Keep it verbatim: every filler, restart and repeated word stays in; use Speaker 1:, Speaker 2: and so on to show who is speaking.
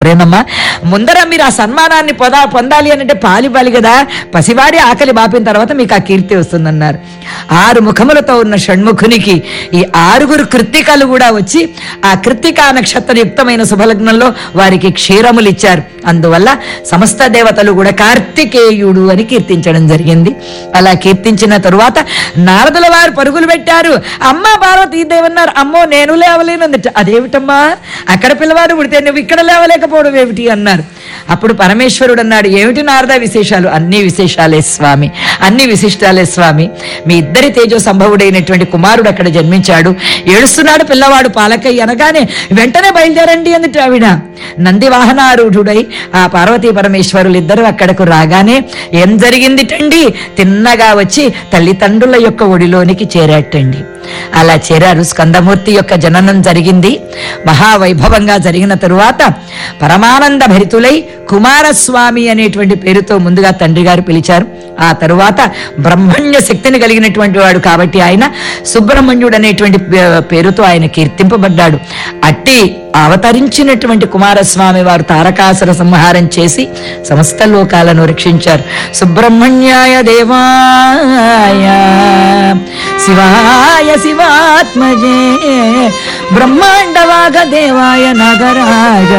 Speaker 1: సరేనమ్మా, ముందర మీరు ఆ సన్మానాన్ని పొదా పొందాలి అంటే పాలివ్వాలి కదా, పసివాడి ఆకలి బాపిన తర్వాత మీకు ఆ కీర్తి వస్తుందన్నారు. ఆరు ముఖములతో ఉన్న షణ్ముఖునికి ఈ ఆరుగురు కృత్తికలు కూడా వచ్చి ఆ కృత్తికా నక్షత్ర యుక్తమైన శుభలగ్నంలో వారికి క్షీరములు ఇచ్చారు. అందువల్ల సమస్త దేవతలు కూడా కార్తికేయుడు అని కీర్తించడం జరిగింది. అలా కీర్తించిన తరువాత నారదుల వారు పరుగులు పెట్టారు. అమ్మ పార్వతీదేవన్నారు, అమ్మో నేను లేవలేనందట. అదేమిటమ్మా, అక్కడ పిల్లవాడు పుడితే నువ్వు ఇక్కడ లేవలేకపోవడం ఏమిటి అన్నారు. అప్పుడు పరమేశ్వరుడు అన్నాడు, ఏమిటి నారద విశేషాలు? అన్ని విశేషాలే స్వామి, అన్ని విశిష్టాలే స్వామి. మీ ఇద్దరి తేజో సంభవుడైనటువంటి కుమారుడు అక్కడ జన్మించాడు. ఏడుస్తున్నాడు పిల్లవాడు పాలకయ్య అనగానే వెంటనే బయలుదేరండి అందుట ఆవిడ. నంది వాహనారూఢుడై ఆ పార్వతీ పరమేశ్వరులు ఇద్దరు అక్కడకు రాగానే ఏం జరిగిందిటండి, తిన్నగా వచ్చి తల్లిదండ్రుల యొక్క ఒడిలోనికి చేరాటండి. అలా చేరారు. స్కందమూర్తి యొక్క జననం జరిగింది. మహావైభవంగా జరిగిన తరువాత పరమానంద భరితులై కుమారస్వామి అనేటువంటి పేరుతో ముందుగా తండ్రి గారు పిలిచారు. ఆ తరువాత బ్రహ్మణ్య శక్తిని కలిగినటువంటి వాడు కాబట్టి ఆయన సుబ్రహ్మణ్యుడు అనేటువంటి పేరుతో ఆయన కీర్తింపబడ్డాడు. అట్టి అవతరించినటువంటి కుమారస్వామి వారు తారకాసుర సంహారం చేసి సమస్త లోకాలను రక్షించారు. సుబ్రహ్మణ్యాయ దేవాయ శివాయ శివాత్మజే బ్రహ్మాండవాగ దేవాయ నాగరాజ